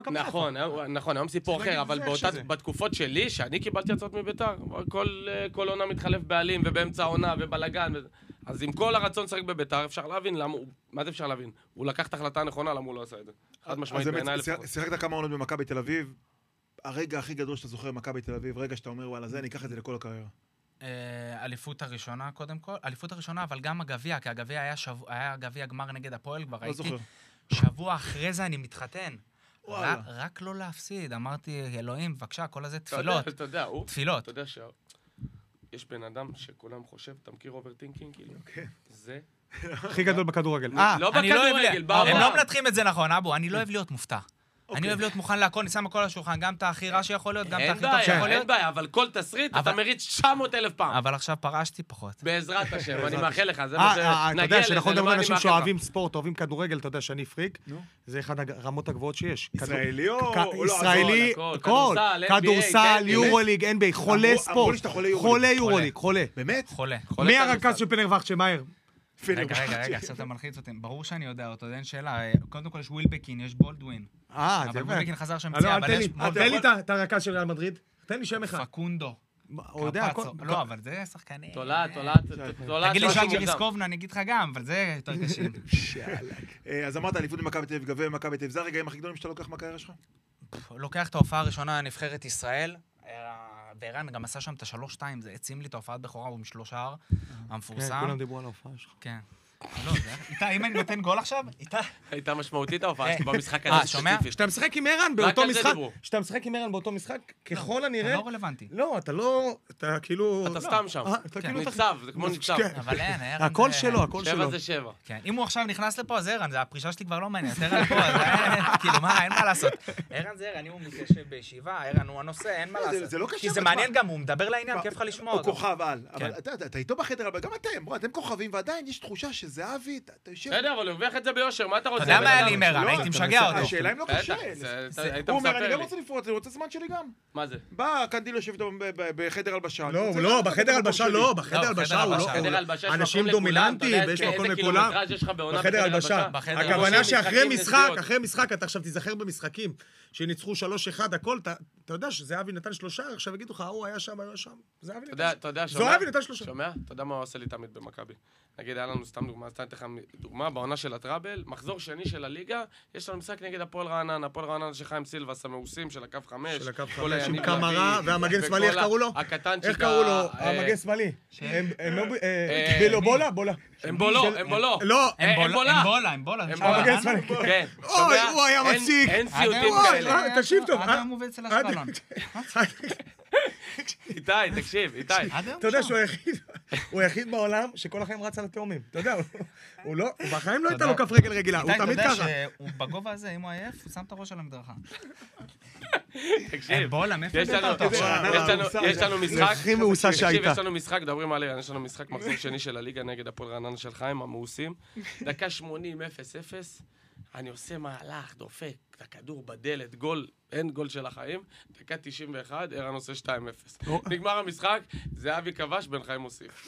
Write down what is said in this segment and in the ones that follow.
נכון, היום סיפור אחר, אבל בתקופות שלי, שאני קיבלתי הצעות מביתר, כל עונה מתחלף בעלים ובאמצע העונה ובלגן, אז עם כל הרצון לשחק בביתר, אפשר להבין למה, מה זה אפשר להבין? הוא לקח את ההחלטה הנכונה, למה הוא לא עשה את זה. חד משמעית בעיניי לפחות. שיחקת כמה עונות במכבי תל אביב, הרגע הכי גדול שאתה זוכר במכבי תל אביב, רגע שאתה אומר, וואלה, זה, אני אקח את זה לכל הקריירה. אליפות הראשונה קודם כל, אליפות הראשונה, אבל גם הגביע, כי הגביע היה גביע גמר נגד הפועל, כבר ראיתי. שבוע אחרי זה אני מתחתן. רק לא להפסיד, אמרתי, אלוהים, בבקשה, כל הזה תפילות. תפילות. אתה יודע שיש בן אדם שכולם חושב, אתה מכיר אוברטינקינג, כאילו? זה... הכי גדול בכדורגל. לא בכדורגל, הם לא מנתחים את זה נכון, אבו, אני לא אוהב להיות מופתע. אני אוהב להיות מוכן להכל, אני שם הכל על השולחן, גם את הכי רע שיכול להיות, גם את הכי טוב שיכול להיות. אין בעיה, אבל כל תסריט אתה מריץ 900,000 פעם. אבל עכשיו פרשתי פחות. בעזרת השם, אני מאחל לך, זה מה אתה יודע שנכון גם אנשים שאוהבים ספורט, אוהבים כדורגל, אתה יודע שאני פריק, זה אחד הרמות הגבוהות שיש. ישראלי או... ישראלי, כדורסל, יורוליג, NBA, חולה ספורט. חולה יורוליג, חולה. באמת? חולה. מי הרכז של פנרבכט מהר? רגע, עכשיו אתה מלחיץ אותי. ברור שאני יודע אותו, אין שאלה. קודם כל יש ווילבקין, יש בולדווין. אבל ווילבקין חזר שם פציעה, אבל יש... תן לי את הרכז של ריאל מדריד. תן לי שם אחד. פקונדו. הוא יודע הכל. לא, אבל זה שחקנים. תולעת. תגיד לי ז'אגי ריסקובנה, אני אגיד לך גם, אבל זה יותר קשים. אז אמרת, אליפות במכבי תל אביב, גביע במכבי תל אביב, זה הרגעים הכי גדולים שאתה לוקח מהקריירה שלך? לוקח את ההופעה הראשונה, נבחרת ישראל. וערן גם עשה שם את ה3-2, זה העצים לי את ההופעת בכורה, הוא משלושה המפורסם. כן, כולם דיברו על ההופעה שלך. כן. לא, איתה, אם אני נותן גול עכשיו, איתה... הייתה משמעותית ההופעה שלך במשחק הזה. שומע? שאתה משחק עם ערן באותו משחק, ככל הנראה... לא רלוונטי. לא, אתה לא... אתה כאילו... אתה סתם שם. ניצב, זה כמו ניצב. אבל אין, ערן... הכל שלו, הכל שלו. 7 זה 7. כן, אם הוא עכשיו נכנס לפה, אז ערן, הפרישה שלי כבר לא מעניינת. ערן פה, אז כאילו, מה, אין מה לעשות. ערן זה ערן, אם הוא מתיישב בישיבה, ערן הוא הנושא, אין מה לעשות. זה לא קשה. כי זה מעניין גם, הוא מדבר לעניין, כיף לך לשמוע אותו. הוא כוכב על. אבל אתה איתו בחדר, אבל גם אתם כוכבים, ועדיין יש תחושה שזהבי, אתה יושב... בסדר, אבל הוא הרוויח את זה ביושר, מה אתה רוצה? אתה יודע מה היה לי עם ערן, הייתי משגע אותו. השאלה אם לא קשה. הוא אומר, אני גם רוצה לפרוט, אני רוצה זמן שלי גם. מה זה? בא קנדיל יושב איתו בחדר הלבשה. לא, בחדר הלבשה לא, בחדר הלבשה הוא לא. אנשים דומיננטיים, ויש מקום לכולם. בחדר הלבשה. הכוונה שאחרי משחק, אתה עכשיו תיזכר במשחקים, שניצחו 3-1, הכל, אתה יודע שזהבי נתן 3, עכשיו יגידו לך, הוא היה שם. אתה יודע, שומע? אתה יודע מה הוא עושה לי תמיד במכבי? נגיד, היה לנו סתם דוגמה, סתם תכף דוגמה, בעונה של הטראבל, מחזור שני של הליגה, יש לנו משחק נגד הפועל רעננה של חיים סילבס, המאוסים של הקו 5. של הקו 5, עם קמרה, והמגן שמאלי, איך קראו לו? איך קראו לו? המגן שמאלי. בולה? אמבולו. לא, אמבולה. המגן שמאלי. כן. אוי, הוא היה מציק. אין סיוטים כאלה. תקשיב טוב. עד היום הוא עובד אצל אשקלון. איתי, תקשיב, איתי. אתה יודע שהוא היחיד בעולם שכל החיים רץ על התאומים. אתה יודע, הוא לא, בחיים לא הייתה לו כף רגל רגילה, הוא תמיד ככה. אתה יודע שהוא בגובה הזה, אם הוא עייף, הוא שם את הראש על המדרכה. תקשיב, בולה, מאיפה הבאת אותו? יש לנו משחק, הכי מאוסה שהייתה. יש לנו משחק, דברים עליה, יש לנו משחק מחזור שני של הליגה נגד הפועל רעננה של חיים, המאוסים. דקה 80-0-0, אני עושה מהלך, דופק, את הכדור בדלת, גול, אין גול של החיים, דקה 91, ערן עושה 2-0. נגמר המשחק, זהבי כבש, בן חיים מוסיף.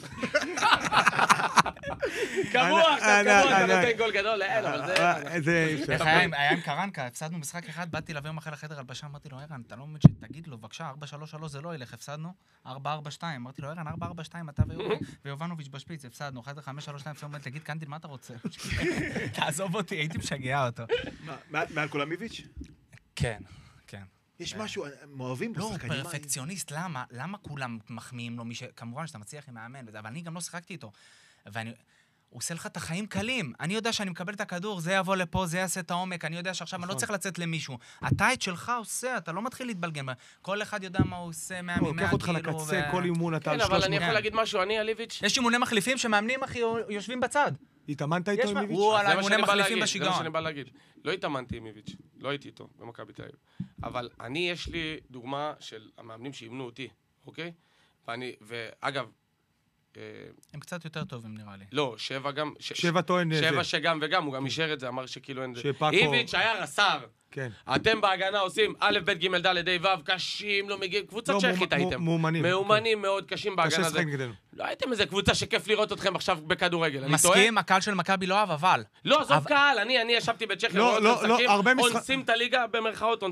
קבוע, אתה נותן גול גדול, אין, אבל זה... איך היה עם קרנקה, הפסדנו משחק אחד, באתי להביא יום אחרי לחדר הלבשה, אמרתי לו, ערן, אתה לא מבין שתגיד לו, בבקשה, 4-3-3 זה לא ילך, הפסדנו, 4-4-2, אמרתי לו, ערן, 4-4-2, אתה ויובנוביץ' בשפיץ, הפסדנו, 5-3-2, תגיד, קנדיל, מה אתה רוצה? תעזוב אותי, הייתי משגע אותו. מעל קולמיביץ'? כן. יש משהו, מאוהבים בו שחקנים. לא, הוא פרפקציוניסט, למה כולם מחמיאים לו? כמובן שאתה מצליח עם מאמן, אבל אני גם לא שיחקתי איתו. הוא עושה לך את החיים קלים. אני יודע שאני מקבל את הכדור, זה יבוא לפה, זה יעשה את העומק, אני יודע שעכשיו אני לא צריך לצאת למישהו. אתה את שלך עושה, אתה לא מתחיל להתבלגן. כל אחד יודע מה הוא עושה, הוא לוקח אותך לקצה, כל אימון אתה על 300. כן, אבל אני יכול להגיד משהו, אני, אליביץ'. יש אימוני מחליפים שמאמנים אחי יושבים בצד. התאמנת איתו עם איביץ'? הוא על האימוני מחליפים בשיגעון. זה מה שאני בא להגיד. לא התאמנתי עם איביץ', לא הייתי איתו במכבי תל אביב. אבל יש לי דוגמה של המאמנים שאימנו אותי, אוקיי? ואגב, הם קצת יותר טובים נראה לי. לא, 7 גם... 7 טוען... 7 שגם וגם, הוא גם אישר את זה, אמר שכאילו אין... איביץ' היה רס"ר. כן. אתם בהגנה עושים א', ב', ג', ד', ה', ו', קשים, לא מגיעים, קבוצת צ'כית הייתם. מאומנים מאוד קשים בהגנה הזה. לא הייתם איזה קבוצה שכיף לראות אתכם עכשיו בכדורגל, אני טועה? מסכים, הקהל של מכבי לא אוהב, אבל... לא, זאת קהל, אני ישבתי בצ'כיה, אונסים את הליגה במרכאות,